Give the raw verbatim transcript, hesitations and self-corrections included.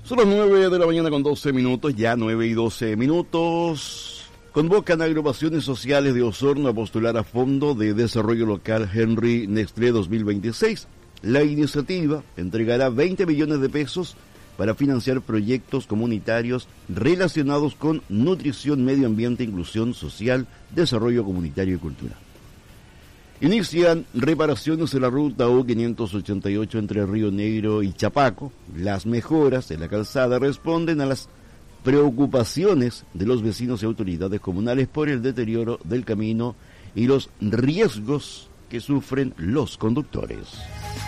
Son las nueve de la mañana con doce minutos, ya nueve y doce minutos. Convocan agrupaciones sociales de Osorno a postular a Fondo de Desarrollo Local Henry Nestlé dos mil veintiséis. La iniciativa entregará veinte millones de pesos para financiar proyectos comunitarios relacionados con nutrición, medio ambiente, inclusión social, desarrollo comunitario y cultural. Inician reparaciones en la ruta U quinientos ochenta y ocho entre Río Negro y Chapaco. Las mejoras en la calzada responden a las preocupaciones de los vecinos y autoridades comunales por el deterioro del camino y los riesgos que sufren los conductores.